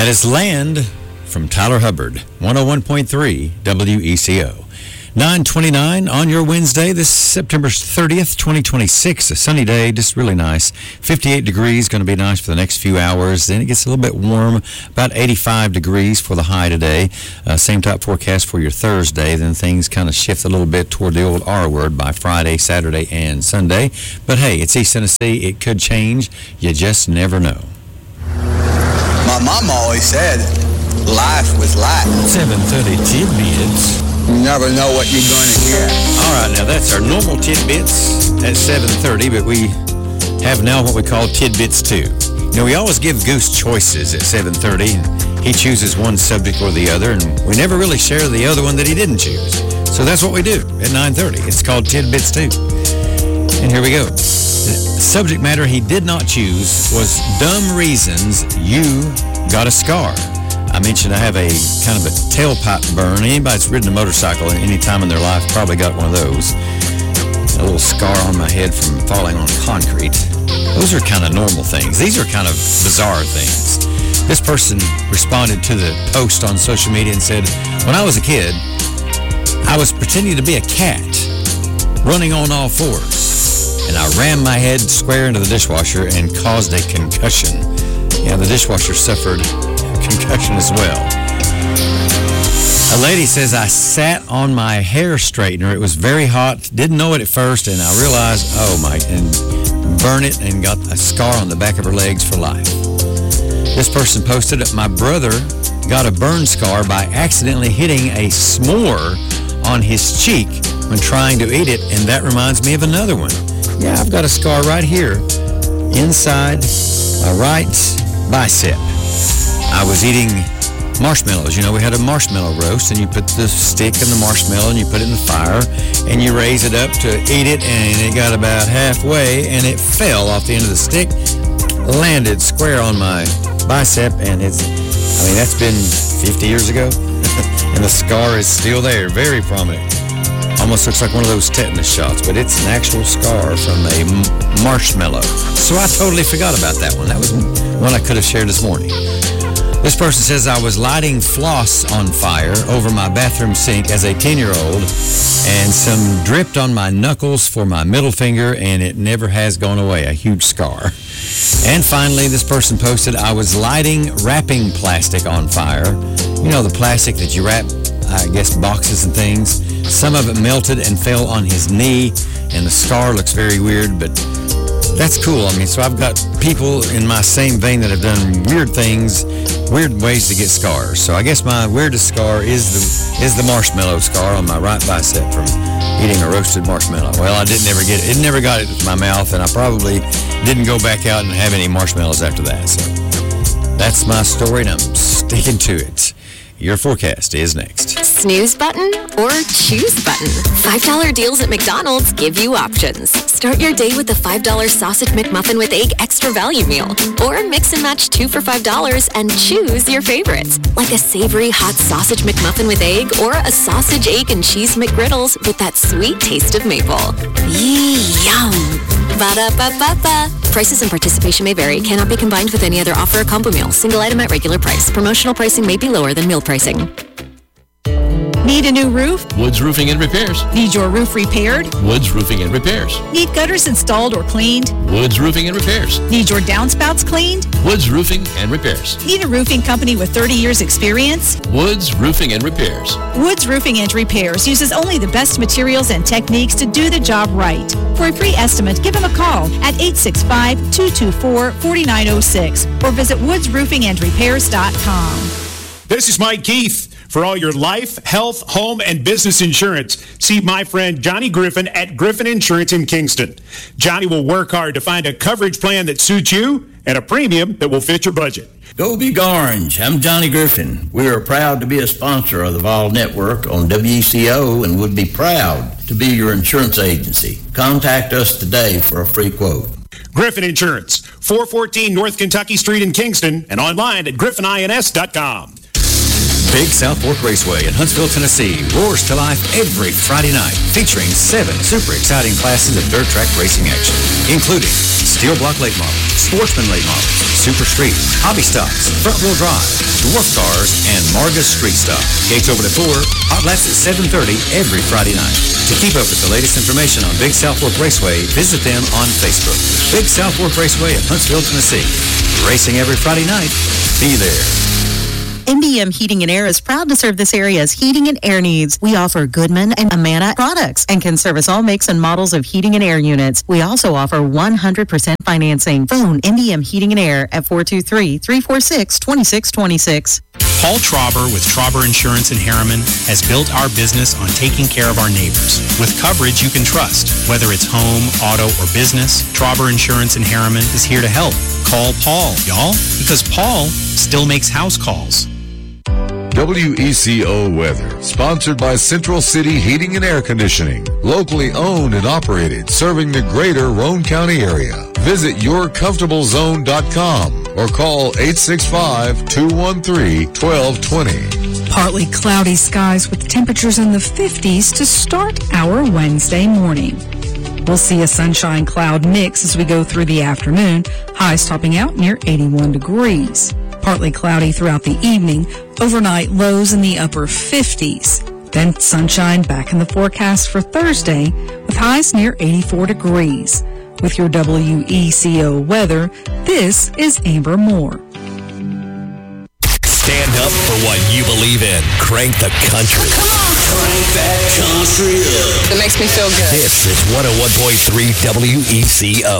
That is Land from Tyler Hubbard, 101.3 WECO. 9:29 on your Wednesday. This is September 30th, 2026. A sunny day, just really nice. 58 degrees, going to be nice for the next few hours. Then it gets a little bit warm, about 85 degrees for the high today. Same type forecast for your Thursday. Then things kind of shift a little bit toward the old R word by Friday, Saturday, and Sunday. But hey, it's East Tennessee. It could change. You just never know. My mom always said, life was life. 7:30 tidbits. You never know what you're going to hear. All right, now that's our normal tidbits at 7:30, but we have now what we call tidbits too. You know, we always give Goose choices at 7:30, and he chooses one subject or the other, and we never really share the other one that he didn't choose. So that's what we do at 9:30. It's called tidbits too. And here we go. The subject matter he did not choose was dumb reasons you got a scar. I mentioned I have a kind of a tailpipe burn. Anybody that's ridden a motorcycle at any time in their life probably got one of those. A little scar on my head from falling on concrete. Those are kind of normal things. These are kind of bizarre things. This person responded to the post on social media and said, when I was a kid, I was pretending to be a cat, running on all fours, and I rammed my head square into the dishwasher and caused a concussion. Yeah, the dishwasher suffered concussion as well. A lady says, I sat on my hair straightener. It was very hot. Didn't know it at first, and I realized, and burn it and got a scar on the back of her legs for life. This person posted it. My brother got a burn scar by accidentally hitting a s'more on his cheek when trying to eat it, and that reminds me of another one. Yeah, I've got a scar right here inside my right bicep. I was eating marshmallows. You know, we had a marshmallow roast, and you put the stick in the marshmallow, and you put it in the fire, and you raise it up to eat it, and it got about halfway, and it fell off the end of the stick, landed square on my bicep, and that's been 50 years ago, and the scar is still there, very prominent. Almost looks like one of those tetanus shots, but it's an actual scar from a marshmallow. So I totally forgot about that one. That was one I could have shared this morning. This person says, I was lighting floss on fire over my bathroom sink as a 10-year-old, and some dripped on my knuckles for my middle finger, and it never has gone away, a huge scar. And finally, this person posted, I was lighting wrapping plastic on fire. You know, the plastic that you wrap, I guess, boxes and things. Some of it melted and fell on his knee, and the scar looks very weird, but that's cool. So I've got people in my same vein that have done weird things, weird ways to get scars. So I guess my weirdest scar is the marshmallow scar on my right bicep from eating a roasted marshmallow. Well, I didn't ever get it. It never got it to my mouth, and I probably didn't go back out and have any marshmallows after that. So that's my story, and I'm sticking to it. Your forecast is next. Snooze button or choose button? $5 deals at McDonald's give you options. Start your day with the $5 Sausage McMuffin with Egg Extra Value Meal. Or mix and match 2 for $5 and choose your favorites. Like a savory hot Sausage McMuffin with egg or a sausage, egg, and cheese McGriddles with that sweet taste of maple. Yum! Ba-da-ba-ba-ba. Prices and participation may vary. Cannot be combined with any other offer or combo meal. Single item at regular price. Promotional pricing may be lower than meal pricing. Need a new roof? Woods Roofing and Repairs. Need your roof repaired? Woods Roofing and Repairs. Need gutters installed or cleaned? Woods Roofing and Repairs. Need your downspouts cleaned? Woods Roofing and Repairs. Need a roofing company with 30 years experience? Woods Roofing and Repairs. Woods Roofing and Repairs uses only the best materials and techniques to do the job right. For a free estimate, give them a call at 865-224-4906 or visit woodsroofingandrepairs.com. This is Mike Keith. For all your life, health, home, and business insurance, see my friend Johnny Griffin at Griffin Insurance in Kingston. Johnny will work hard to find a coverage plan that suits you and a premium that will fit your budget. Go Big Orange. I'm Johnny Griffin. We are proud to be a sponsor of the Vol Network on WECO and would be proud to be your insurance agency. Contact us today for a free quote. Griffin Insurance, 414 North Kentucky Street in Kingston, and online at griffinins.com. Big South Fork Raceway in Huntsville, Tennessee roars to life every Friday night, featuring 7 super exciting classes of dirt track racing action, including steel block late models, sportsman late models, super street, hobby stocks, front-wheel drive, dwarf cars, and Marga street stock. Gates open at 4, hot laps at 7:30 every Friday night. To keep up with the latest information on Big South Fork Raceway, visit them on Facebook. Big South Fork Raceway in Huntsville, Tennessee. Racing every Friday night. Be there. MBM Heating and Air is proud to serve this area's heating and air needs. We offer Goodman and Amana products and can service all makes and models of heating and air units. We also offer 100% financing. Phone MBM Heating and Air at 423-346-2626. Paul Trauber with Trauber Insurance in Harriman has built our business on taking care of our neighbors with coverage you can trust. Whether it's home, auto, or business, Trauber Insurance in Harriman is here to help. Call Paul, y'all, because Paul still makes house calls. WECO Weather, sponsored by Central City Heating and Air Conditioning, locally owned and operated, serving the greater Roane County area. Visit yourcomfortablezone.com or call 865-213-1220. Partly cloudy skies with temperatures in the 50s to start our Wednesday morning. We'll see a sunshine cloud mix as we go through the afternoon, highs topping out near 81 degrees. Partly cloudy throughout the evening, overnight lows in the upper 50s. Then sunshine back in the forecast for Thursday with highs near 84 degrees. With your WECO weather, this is Amber Moore. Stand up for what you believe in. Crank the country. Come on. Crank that country up. It makes me feel good. This is 101.3 WECO.